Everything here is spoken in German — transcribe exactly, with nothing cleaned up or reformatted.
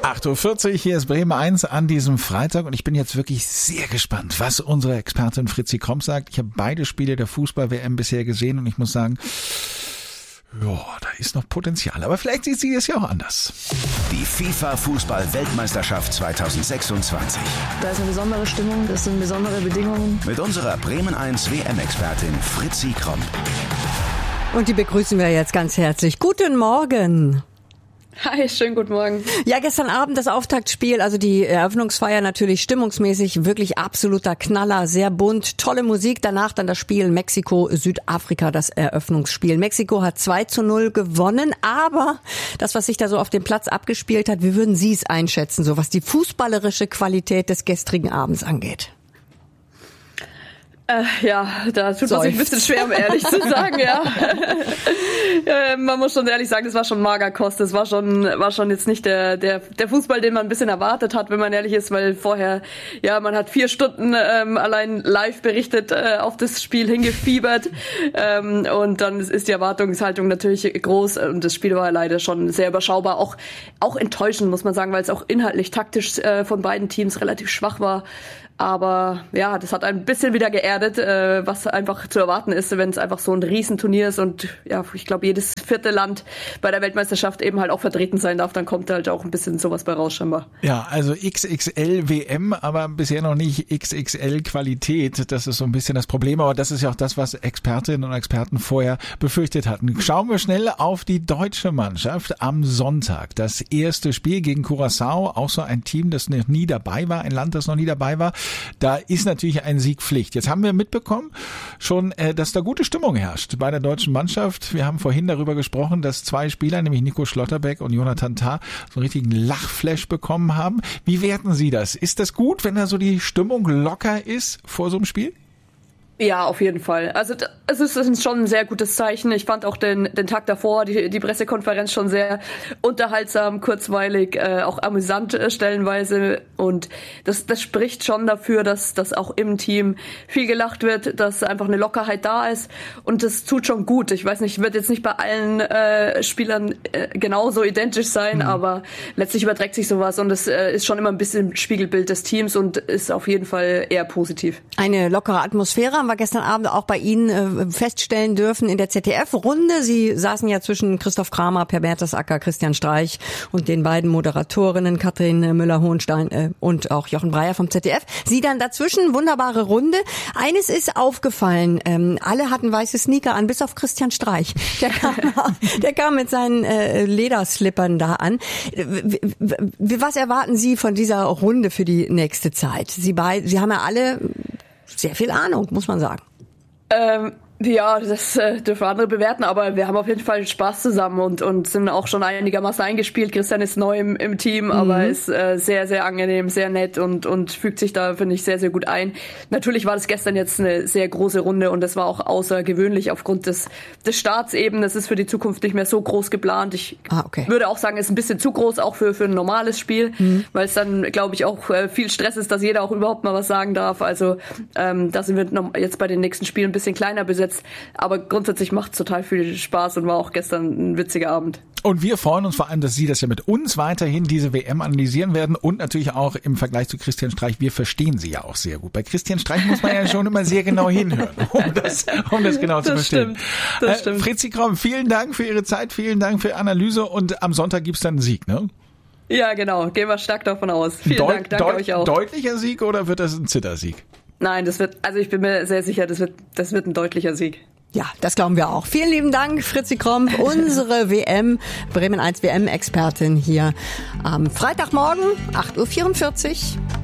acht Uhr vierzig, hier ist Bremen eins an diesem Freitag und ich bin jetzt wirklich sehr gespannt, was unsere Expertin Fritzi Kromp sagt. Ich habe beide Spiele der Fußball-W M bisher gesehen und ich muss sagen, ja, da ist noch Potenzial, aber vielleicht sieht sie es ja auch anders. Die FIFA-Fußball-Weltmeisterschaft zwanzig sechsundzwanzig. Da ist eine besondere Stimmung, das sind besondere Bedingungen. Mit unserer Bremen eins W M-Expertin Fritzi Kromp. Und die begrüßen wir jetzt ganz herzlich. Guten Morgen. Hi, schönen guten Morgen. Ja, gestern Abend das Auftaktspiel, also die Eröffnungsfeier natürlich stimmungsmäßig wirklich absoluter Knaller, sehr bunt, tolle Musik. Danach dann das Spiel Mexiko-Südafrika, das Eröffnungsspiel. Mexiko hat zwei zu null gewonnen, aber das, was sich da so auf dem Platz abgespielt hat, wie würden Sie es einschätzen, so was die fußballerische Qualität des gestrigen Abends angeht? Äh, ja, da tut man sich ein bisschen schwer, um ehrlich zu sagen, ja. äh, man muss schon ehrlich sagen, das war schon Magerkost. Das war schon, war schon jetzt nicht der, der, der Fußball, den man ein bisschen erwartet hat, wenn man ehrlich ist, weil vorher, ja, man hat vier Stunden ähm, allein live berichtet, äh, auf das Spiel hingefiebert, ähm, und dann ist die Erwartungshaltung natürlich groß und das Spiel war leider schon sehr überschaubar, auch, auch enttäuschend, muss man sagen, weil es auch inhaltlich, taktisch äh, von beiden Teams relativ schwach war. Aber ja, das hat ein bisschen wieder geerdet, äh, was einfach zu erwarten ist, wenn es einfach so ein Riesenturnier ist und ja, ich glaube, jedes vierte Land bei der Weltmeisterschaft eben halt auch vertreten sein darf, dann kommt halt auch ein bisschen sowas bei raus scheinbar. Ja, also X X L W M, aber bisher noch nicht X X L Qualität. Das ist so ein bisschen das Problem, aber das ist ja auch das, was Expertinnen und Experten vorher befürchtet hatten. Schauen wir schnell auf die deutsche Mannschaft am Sonntag. Das erste Spiel gegen Curaçao, auch so ein Team, das noch nie dabei war, ein Land, das noch nie dabei war. Da ist natürlich ein Sieg Pflicht. Jetzt haben wir mitbekommen schon, dass da gute Stimmung herrscht bei der deutschen Mannschaft. Wir haben vorhin darüber gesprochen, dass zwei Spieler, nämlich Nico Schlotterbeck und Jonathan Tah, so einen richtigen Lachflash bekommen haben. Wie werten Sie das? Ist das gut, wenn da so die Stimmung locker ist vor so einem Spiel? Ja, auf jeden Fall. Also es ist schon ein sehr gutes Zeichen. Ich fand auch den den Tag davor, die die Pressekonferenz schon sehr unterhaltsam, kurzweilig, äh, auch amüsant äh, stellenweise. Und das das spricht schon dafür, dass dass auch im Team viel gelacht wird, dass einfach eine Lockerheit da ist. Und das tut schon gut. Ich weiß nicht, wird jetzt nicht bei allen äh, Spielern äh, genauso identisch sein, mhm. aber letztlich überträgt sich sowas. Und es äh, ist schon immer ein bisschen Spiegelbild des Teams und ist auf jeden Fall eher positiv. Eine lockere Atmosphäre haben wir gestern Abend auch bei Ihnen äh, feststellen dürfen in der Z D F-Runde. Sie saßen ja zwischen Christoph Kramer, Per Mertesacker, Christian Streich und den beiden Moderatorinnen Katrin Müller-Hohenstein äh, und auch Jochen Breyer vom Z D F. Sie dann dazwischen, wunderbare Runde. Eines ist aufgefallen, ähm, alle hatten weiße Sneaker an, bis auf Christian Streich. Der kam, der kam mit seinen äh, Lederslippern da an. W- w- was erwarten Sie von dieser Runde für die nächste Zeit? Sie, bei, Sie haben ja alle sehr viel Ahnung, muss man sagen. Ähm, ja, das äh, dürfen andere bewerten, aber wir haben auf jeden Fall Spaß zusammen und und sind auch schon einigermaßen eingespielt. Christian ist neu im, im Team, mhm. aber ist äh, sehr, sehr angenehm, sehr nett und und fügt sich da, finde ich, sehr, sehr gut ein. Natürlich war das gestern jetzt eine sehr große Runde und das war auch außergewöhnlich aufgrund des des Starts eben. Das ist für die Zukunft nicht mehr so groß geplant. Ich ah, okay. würde auch sagen, es ist ein bisschen zu groß, auch für für ein normales Spiel, mhm. weil es dann, glaube ich, auch äh, viel Stress ist, dass jeder auch überhaupt mal was sagen darf. Also ähm, da sind wir noch jetzt bei den nächsten Spielen ein bisschen kleiner besetzt. Aber grundsätzlich macht es total viel Spaß und war auch gestern ein witziger Abend. Und wir freuen uns vor allem, dass Sie das ja mit uns weiterhin diese W M analysieren werden und natürlich auch im Vergleich zu Christian Streich. Wir verstehen Sie ja auch sehr gut. Bei Christian Streich muss man ja schon immer sehr genau hinhören, um das, um das genau zu das verstehen. Stimmt, das äh, stimmt. Fritzi Kromp, vielen Dank für Ihre Zeit, vielen Dank für Ihre Analyse und am Sonntag gibt's dann einen Sieg, ne? Ja, genau. Gehen wir stark davon aus. Vielen Deut- Dank. Danke deut- euch auch. Deutlicher Sieg oder wird das ein Zittersieg? Nein, das wird, also ich bin mir sehr sicher, das wird, das wird ein deutlicher Sieg. Ja, das glauben wir auch. Vielen lieben Dank, Fritzi Kromp, unsere W M, Bremen eins W M-Expertin hier am Freitagmorgen, acht Uhr vierundvierzig.